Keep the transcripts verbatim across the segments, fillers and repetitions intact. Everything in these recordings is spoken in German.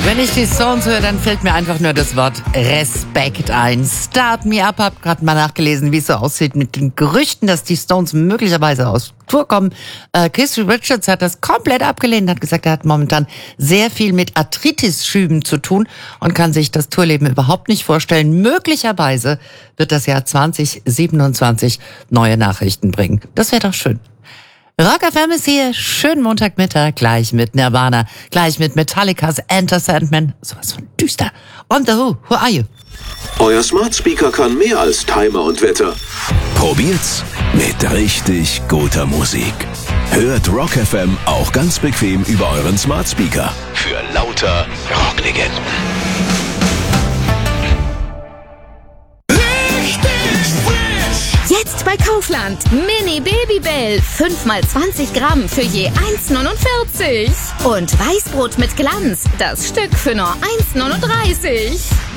Wenn ich die Stones höre, dann fällt mir einfach nur das Wort Respekt ein. Start Me Up, hab gerade mal nachgelesen, wie es so aussieht mit den Gerüchten, dass die Stones möglicherweise aus Tour kommen. Äh, Keith Richards hat das komplett abgelehnt, hat gesagt, er hat momentan sehr viel mit Arthritis-Schüben zu tun und kann sich das Tourleben überhaupt nicht vorstellen. Möglicherweise wird das Jahr zwanzig siebenundzwanzig neue Nachrichten bringen. Das wäre doch schön. Rock F M ist hier, schönen Montagmittag, gleich mit Nirvana, gleich mit Metallica's Enter Sandman, sowas von düster. On the Who, who are you? Euer Smart Speaker kann mehr als Timer und Wetter. Probiert's mit richtig guter Musik. Hört Rock F M auch ganz bequem über euren Smart Speaker. Für lauter Rocklegenden. Jetzt bei Kaufland. Mini Babybell. fünf mal zwanzig Gramm für je eins neunundvierzig. Und Weißbrot mit Glanz. Das Stück für nur eins neununddreißig.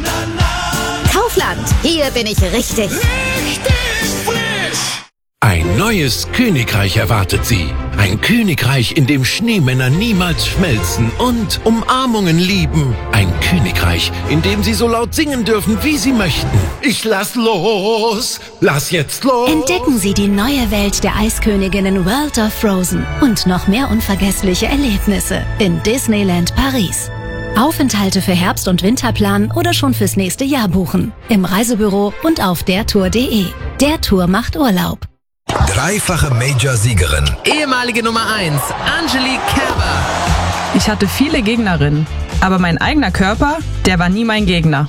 Kaufland. Hier bin ich richtig. Richtig frisch. Ein neues Königreich erwartet Sie. Ein Königreich, in dem Schneemänner niemals schmelzen und Umarmungen lieben. Ein Königreich, in dem Sie so laut singen dürfen, wie Sie möchten. Ich lass los, lass jetzt los. Entdecken Sie die neue Welt der Eiskönigin World of Frozen und noch mehr unvergessliche Erlebnisse in Disneyland Paris. Aufenthalte für Herbst- und Winterplan oder schon fürs nächste Jahr buchen. Im Reisebüro und auf dertour punkt de. Der Tour macht Urlaub. Dreifache Major-Siegerin. Ehemalige Nummer eins, Angelique Kerber. Ich hatte viele Gegnerinnen, aber mein eigener Körper, der war nie mein Gegner.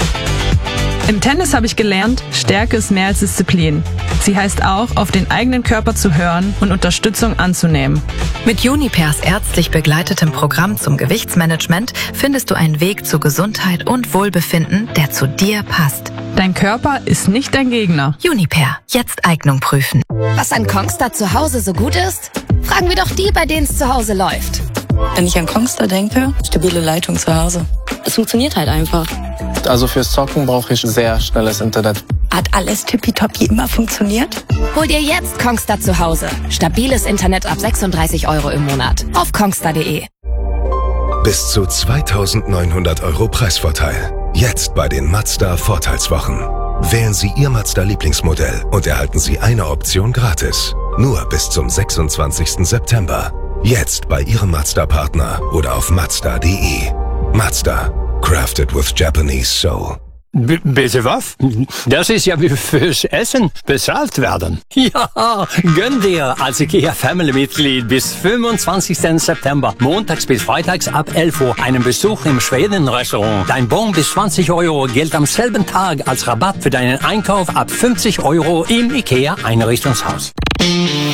Im Tennis habe ich gelernt, Stärke ist mehr als Disziplin. Sie heißt auch, auf den eigenen Körper zu hören und Unterstützung anzunehmen. Mit Junipers ärztlich begleitetem Programm zum Gewichtsmanagement findest du einen Weg zu Gesundheit und Wohlbefinden, der zu dir passt. Dein Körper ist nicht dein Gegner. Juniper, jetzt Eignung prüfen. Was an Kongstar zu Hause so gut ist? Fragen wir doch die, bei denen es zu Hause läuft. Wenn ich an Kongstar denke, stabile Leitung zu Hause. Es funktioniert halt einfach. Also fürs Zocken brauche ich sehr schnelles Internet. Hat alles tippitoppi immer funktioniert? Hol dir jetzt Kongstar zu Hause. Stabiles Internet ab sechsunddreißig Euro im Monat. Auf kongstar punkt de. Bis zu zweitausendneunhundert Euro Preisvorteil. Jetzt bei den Mazda Vorteilswochen. Wählen Sie Ihr Mazda-Lieblingsmodell und erhalten Sie eine Option gratis. Nur bis zum sechsundzwanzigsten September. Jetzt bei Ihrem Mazda-Partner oder auf mazda punkt de. Mazda. Crafted with Japanese soul. B- bitte was? Das ist ja wie fürs Essen bezahlt werden. Ja, gönn dir als IKEA Family-Mitglied bis fünfundzwanzigsten September, montags bis freitags ab elf Uhr, einen Besuch im Schweden-Restaurant. Dein Bon bis zwanzig Euro gilt am selben Tag als Rabatt für deinen Einkauf ab fünfzig Euro im IKEA Einrichtungshaus.